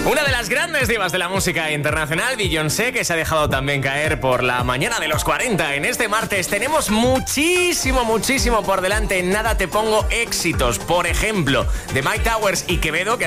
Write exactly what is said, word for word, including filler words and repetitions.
Una de las grandes divas de la música internacional, Beyoncé, que se ha dejado también caer por la mañana de los cuarenta. En este martes tenemos muchísimo, muchísimo por delante. En nada te pongo éxitos. Por ejemplo, de Mike Towers y Quevedo, que